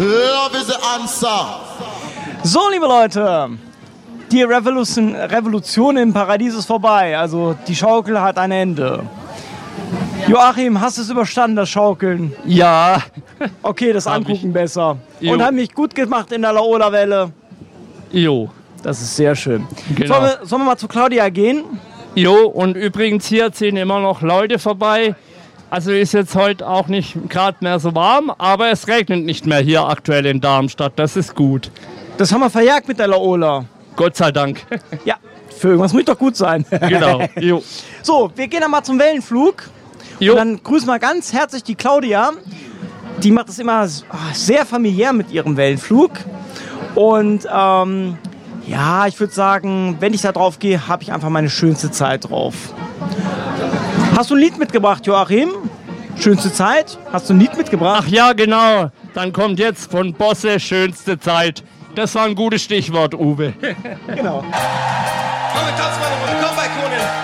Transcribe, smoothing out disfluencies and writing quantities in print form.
Love is the answer. So, liebe Leute, die Revolution im Paradies ist vorbei. Also die Schaukel hat ein Ende. Joachim, hast du es überstanden, das Schaukeln? Ja. Okay, das Angucken besser. Jo. Und hat mich gut gemacht in der Laola-Welle. Jo. Das ist sehr schön. Genau. Sollen wir mal zu Claudia gehen? Jo, und übrigens hier ziehen immer noch Leute vorbei. Also ist jetzt heute auch nicht gerade mehr so warm, aber es regnet nicht mehr hier aktuell in Darmstadt. Das ist gut. Das haben wir verjagt mit der Laola. Gott sei Dank. Ja, für irgendwas muss doch gut sein. Genau. Jo. So, wir gehen dann mal zum Wellenflug. Jo. Und dann grüßen wir ganz herzlich die Claudia. Die macht es immer sehr familiär mit ihrem Wellenflug. Und ja, ich würde sagen, wenn ich da drauf gehe, habe ich einfach meine schönste Zeit drauf. Hast du ein Lied mitgebracht, Joachim? Schönste Zeit? Hast du ein Lied mitgebracht? Ach ja, genau. Dann kommt jetzt von Bosse schönste Zeit. Das war ein gutes Stichwort, Uwe. Genau. Komm, tanz mal eine Runde. Komm bei Conan.